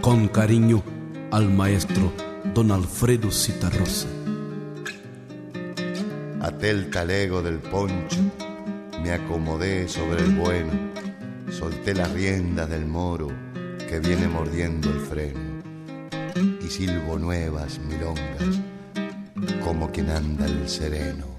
Con cariño al maestro don Alfredo Citarrosa. Até el talego del poncho, me acomodé sobre el bueno, solté las riendas del moro que viene mordiendo el freno y silbo nuevas milongas como quien anda el sereno.